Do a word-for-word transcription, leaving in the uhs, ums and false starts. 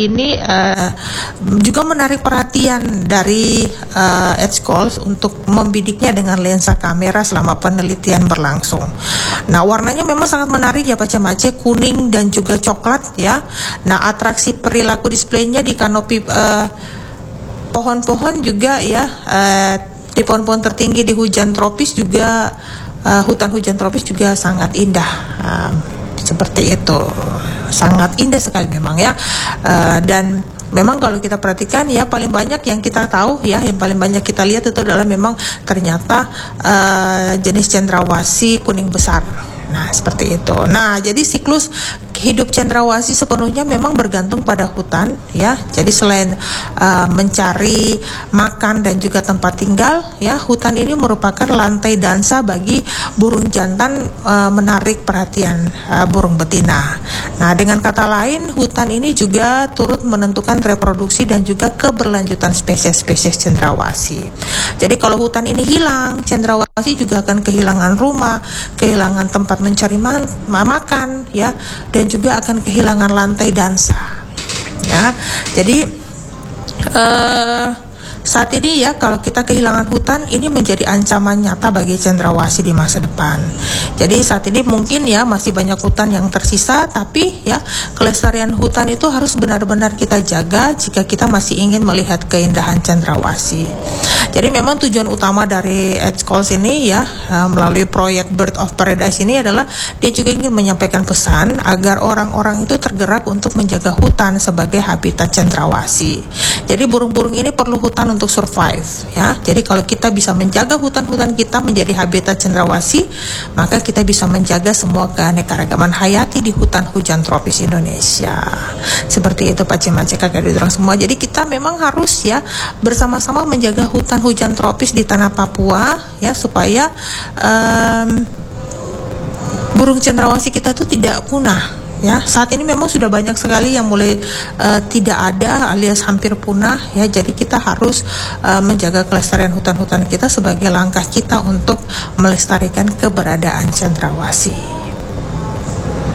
ini uh, juga menarik perhatian dari uh, Edgecoast untuk membidiknya dengan lensa kamera selama penelitian berlangsung. Nah, warnanya memang sangat menarik ya Pak Cemace, kuning dan juga coklat ya. Nah, atraksi perilaku displaynya di kanopi uh, pohon-pohon juga ya, uh, di pohon-pohon tertinggi di hujan tropis juga, uh, hutan hujan tropis juga sangat indah. Uh, seperti itu, sangat indah sekali memang ya. Uh, dan memang kalau kita perhatikan ya, paling banyak yang kita tahu ya, yang paling banyak kita lihat itu adalah memang ternyata uh, jenis cendrawasih kuning besar. Nah, seperti itu. Nah, jadi siklus hidup cendrawasih sepenuhnya memang bergantung pada hutan ya. Jadi selain uh, mencari makan dan juga tempat tinggal ya, hutan ini merupakan lantai dansa bagi burung jantan, uh, menarik perhatian uh, burung betina. Nah, dengan kata lain, hutan ini juga turut menentukan reproduksi dan juga keberlanjutan spesies-spesies cendrawasih. Jadi kalau hutan ini hilang, cendrawasih juga akan kehilangan rumah, kehilangan tempat mencari ma- makan ya, dan juga akan kehilangan lantai dansa ya. Jadi uh, saat ini ya, kalau kita kehilangan hutan, ini menjadi ancaman nyata bagi cendrawasih di masa depan. Jadi saat ini mungkin ya masih banyak hutan yang tersisa, tapi ya kelestarian hutan itu harus benar-benar kita jaga jika kita masih ingin melihat keindahan cendrawasih. Jadi memang tujuan utama dari Edgecoast ini ya, melalui proyek Bird of Paradise ini adalah dia juga ingin menyampaikan pesan agar orang-orang itu tergerak untuk menjaga hutan sebagai habitat cendrawasih. Jadi burung-burung ini perlu hutan untuk survive ya. Jadi kalau kita bisa menjaga hutan-hutan kita menjadi habitat cendrawasih, maka kita bisa menjaga semua keanekaragaman hayati di hutan hujan tropis Indonesia. Seperti itu Pak Cemace, kakak diorang semua. Jadi kita memang harus ya bersama-sama menjaga hutan hujan tropis di tanah Papua ya, supaya um, burung cendrawasih kita tuh tidak punah ya. Saat ini memang sudah banyak sekali yang mulai uh, tidak ada alias hampir punah ya. Jadi kita harus uh, menjaga kelestarian hutan-hutan kita sebagai langkah kita untuk melestarikan keberadaan cendrawasih.